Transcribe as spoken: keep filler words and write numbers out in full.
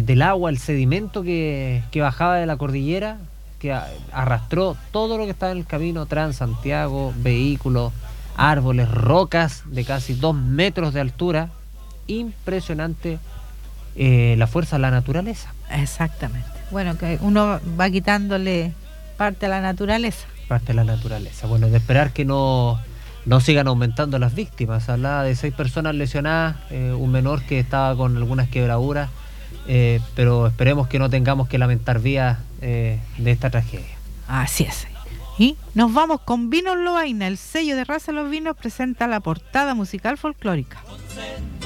del, del agua, el sedimento que, que bajaba de la cordillera, que a, arrastró todo lo que estaba en el camino, Transantiago, vehículos, árboles, rocas de casi dos metros de altura. Impresionante eh, la fuerza de la naturaleza. Exactamente. Bueno, que uno va quitándole parte a la naturaleza. Parte de la naturaleza. Bueno, de esperar que no, no sigan aumentando las víctimas. Hablaba de seis personas lesionadas, eh, un menor que estaba con algunas quebraduras, eh, pero esperemos que no tengamos que lamentar vidas eh, de esta tragedia. Así es. Y nos vamos con Vinos Lovaina. El sello de Raza de los Vinos presenta la portada musical folclórica.